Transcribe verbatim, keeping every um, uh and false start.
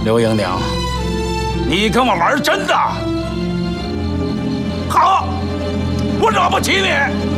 刘盈宁，你跟我玩真的？好，我惹不起你。